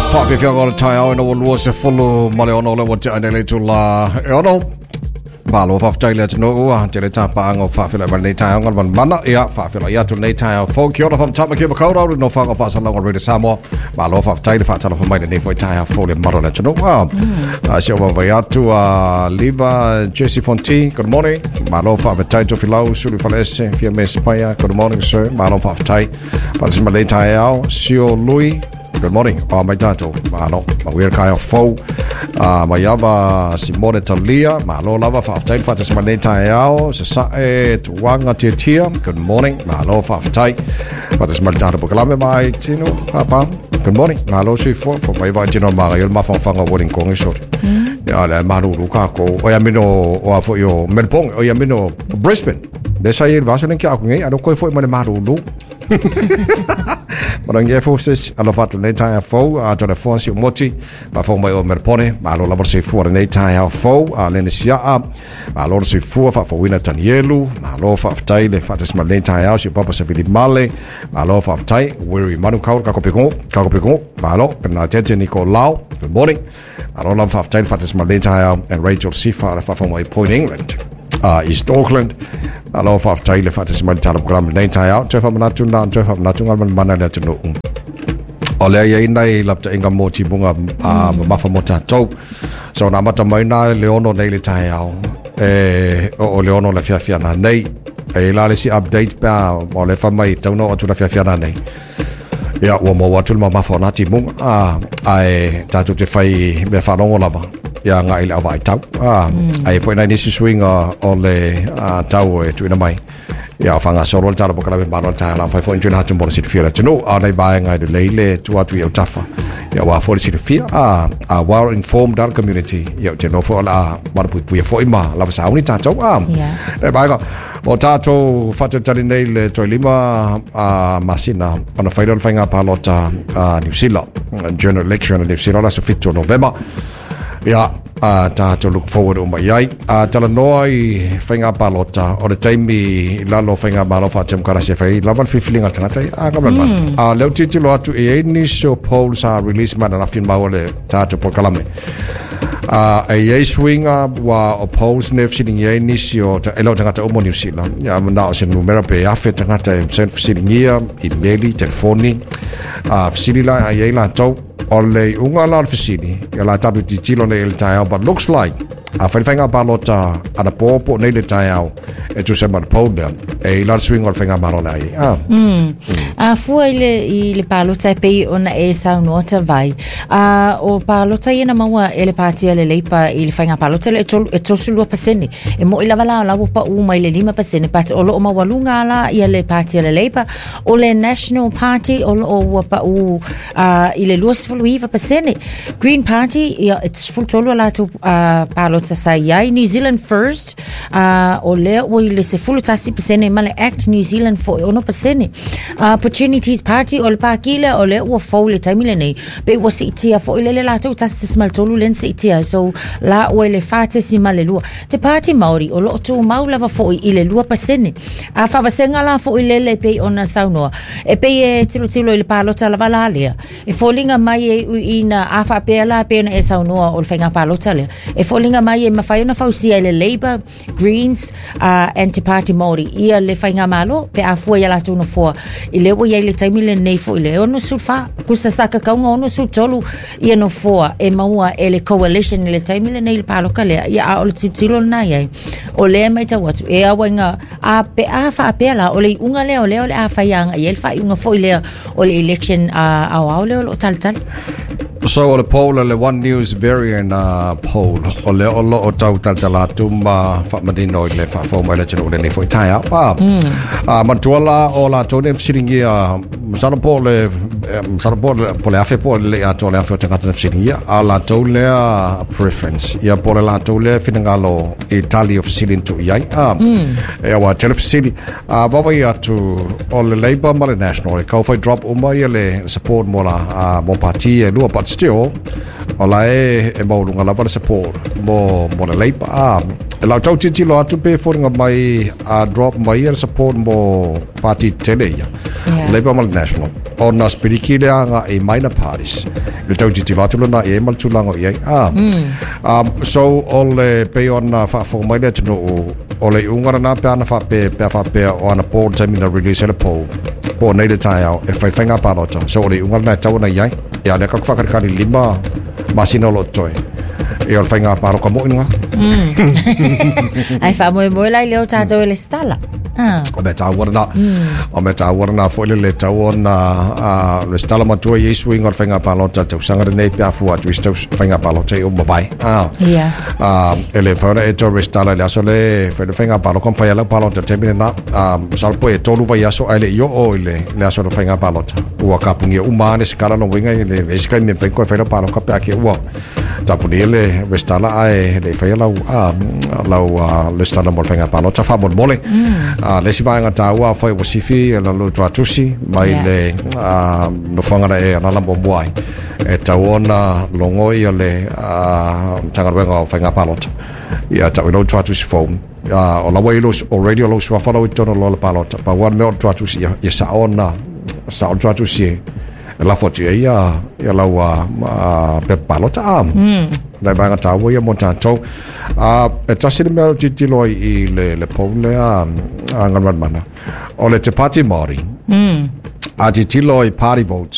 Whawhiwhia ngā tai au ina walua se whulu male ono le wate anele tu la e ono. Palo whawhitai lea tino ua, te le tāpa ango whawhila i nei tai au ngan mana ia, whawhila ia tu nei tai au whau ki ora whamtama ki makaurau no whanga whasalonga rede Samoa. Palo whawhitai le whaatala whamaina nei whai tai au whau le maro lea tino ua. Sia wawai atu Liva Jesse Fonti, good morning. Palo whawhitai tu whilau, suri whalese, fia me spaya, good morning sir. Palo whawhitai, patisima nei tai au, Sio Lui. Good morning. Mai tato. Malo. Mawir kaya fo. Mayava Simone Talia. Malo lava whaftai. Whatas maneta eao. Sasae tuanga tia. Good morning. Malo whaftai. Whatas maneta bukalame mai tino. Papa. Good morning. Malo sui fo. Fo mai va jino maga. Yol mafangfanga woning kongi sot. Ya le maru kako. Oya mino o fo yo Melbourne. Oya mino Brisbane. Desa yel vasonen kia kungi. Ano koi fo mane maru lu. Marang e forces ala fatu nei tai fo a tona fonsi moti ma fo mai o merpone ma lo labor se fu nei tai fo a le sia a lo se fu fa wina tanielu ma lo fa tai le fatas ma nei tai si papa se vili male ma lo fa tai weary manu kau ka kopiko ma lo na tete Nicolau good morning a lo fa tai fatas ma nei tai and Rachel Sifa fa from my Point England East Auckland alo fa taile fa tsi mal tala program nei tai out te fa manatu na te fa manatu ngal mana le tunu ole ye nei lapta inga moti bunga ma fa mota to so na mata mai na leono nei le tai out o leono la fia na nei e la le si update pa mo le fa mai tauno o tu la fia na nei ya wo mo wa tu ma fa na ti bunga ai ta tu te fai me fa no lava ya ngai la vai tau ai foi na nisi swinga ole tau e tu ina mai ya fanga solo tala po kala ba no tala fai foi tu na tu bon sit fia tu ai ba ngai de leile tu atu eu tafa ya wa for sit fia well informed our community ya te no fo la ma pu foi ma la sa uni ta tau e ba ko o tato fata tali nei le toi lima masina ana fai don fanga palota New Zealand general election in New Zealand as a fit to November. Yeah, to look forward to my yai. Tala noi whainga palota o le taimi lalo whainga malofa tem karase whai lawan whiwhilinga tangatai kaman man. Leo titilo atu e initial polls are released man anafin maua le tato por kalame. A yei swinga wa oppose ne fsiling yei initial ta elo tangata omo New Zealand. Ya mana o se numera pe afe tangata sen fsiling ia, emaili, telefoni, fsilila a yei la tau. Ole unga la fisini ya la tabu titilo ne el tayao but looks like a whainga balota ana popo nei le tayao e tu sema powder e la swing or whainga balona ai fua i le palota pe ona e sa nota vai o palota ina maua ele partia le leipa i le whainga palota le e tosu lua pasene e mo i lava la pa uma i le 5% pat o lo mawalunga la i le partia le leipa o le National Party o lo pa u i le luas fuluiva pasene Green Party it's full tolu la tu palota sai New Zealand First o le o i le se fulu tasi pasene male Act New Zealand for ono pasene Opportunities Party o le pakile o le ua fau le taimile nei pe ua se itia fo ile le latou tasi smal tolu len se itia so la ua le fate si male lua te party Maori o lo tu mau lava fo ile lua pasene a favasenga la fo ile le pe ona saunoa e pe e tilo ile palota lava la lea e folinga mai e ina afa pe la pe na e saunoa o le whainga palota lea e folinga mai e mawhai ona fausia ile Labour Greens anti-party Maori ia le whainga malo pe a fua ia latou no fua i le ua le taimile nei fo i le ono sulfa kusa saka kaunga ono sultolu ia no fua e maua e le coalition i le taimile nei le paloka lea ia a o le titilo na iai o le mai tawatu e a wainga a pe a fa pe la o le unga lea o le a whaianga i el whai unga fo i lea o le election a o le o tal So o le poll le One News variant poll o le o lo o tau taltala tumba whamadino i le whawhoma i le tino le nei fo i tai au mantuala o la tone fsiringi masana po le afe po le ato le afe o tangata fsiringi a la tau lea preference ia po le la tau lea finangalo i tali o fsirin tu iai e awa tele fsiri wawa i atu o le Labour ma le National e kau fai drop uma ia le support mo la mo parti e lua but still o la e mo lunga la var support mo le leipa la tau titi lo atu pe for mai a drop mai support mo party tele ya Labour national on na spiriki le nga e minor parties le tau titi lo atu na e mal tulango ye so all pe on na fa for mai le no o le ungara na pe ana fa pe on a board time na release le po nei le tai au e fai fanga pa lo so le ungara na tau na ye ya le ka fa ka ni lima masino lo toi e o fai ngā paro ka mo'i nunga. Ai wha moe lai leo tātou e le stala. O me tā warana fo le tau o na le stala matua i esu inga o fai ngā palo tātou sangare nei pia fua tu istau fai ngā palo te o mawai. E le whauna e tau re stala le aso le fai ngā palo kom fai alau palo ta temine na salpo e tolu vai aso ai le io o le aso le fai ngā palo ta ua ka pungia umane se kala no winga le eskai me fai koe fai palo ka pia ke ua tapuni le restala ai le fai lau le stala mo fai ngā palo ta fa mo mole le si vai ngata ua fai wasifi la lo tuatusi mai le no fangara e ala mo muai e tauona longoi le tangaruenga fai ngā palo ta ia tau lo tuatusi phone o la way los already lo so follow it on lo palo ta pa one me tuatusi ia sa ona sa tuatusi la foto ia la pe palo ta la banga ta wo ia montato e tasi le mero titilo I le pole angan mana o le te party mori a titilo I party votes